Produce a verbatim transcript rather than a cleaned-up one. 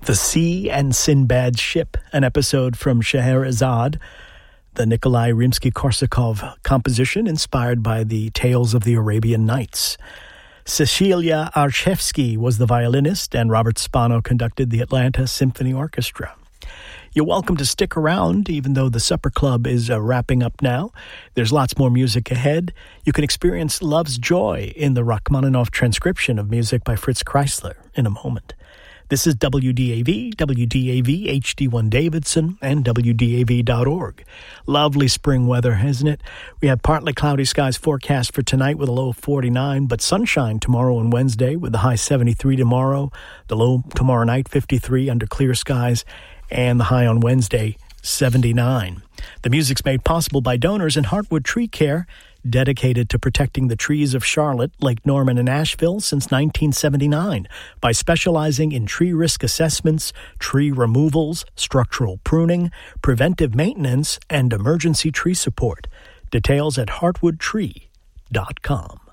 The Sea and Sinbad's Ship, an episode from Scheherazade, the Nikolai Rimsky-Korsakov composition inspired by the tales of the Arabian Nights. Cecilia Archevsky was the violinist, and Robert Spano conducted the Atlanta Symphony Orchestra. You're welcome to stick around, even though the Supper Club is uh, wrapping up now. There's lots more music ahead. You can experience Love's Joy in the Rachmaninoff transcription of music by Fritz Kreisler in a moment. This is W D A V, W D A V, H D one Davidson, and W D A V dot org. Lovely spring weather, isn't it? We have partly cloudy skies forecast for tonight with a low of forty-nine, but sunshine tomorrow and Wednesday with the high seventy-three tomorrow, the low tomorrow night fifty-three under clear skies, and the high on Wednesday, seventy-nine. The music's made possible by donors in Heartwood Tree Care, dedicated to protecting the trees of Charlotte, Lake Norman, and Asheville since nineteen seventy-nine by specializing in tree risk assessments, tree removals, structural pruning, preventive maintenance, and emergency tree support. Details at heartwood tree dot com.